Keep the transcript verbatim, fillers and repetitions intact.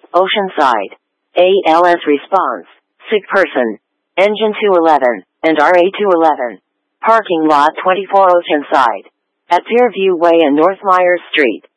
Oceanside. A L S response. Sick person. Engine two eleven, and R A two eleven. Parking lot twenty-four Oceanside. At Fairview Way and North Myers Street.